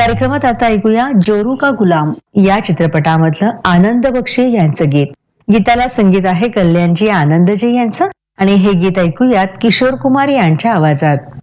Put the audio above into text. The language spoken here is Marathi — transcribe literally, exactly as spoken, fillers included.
कार्यक्रमात आता ऐकूया जोरू का गुलाम या चित्रपटामधलं आनंद बक्षी यांचं गीत. गीताला संगीत आहे कल्याणजी आनंदजी यांचं आणि हे गीत ऐकूयात किशोर कुमार यांच्या आवाजात.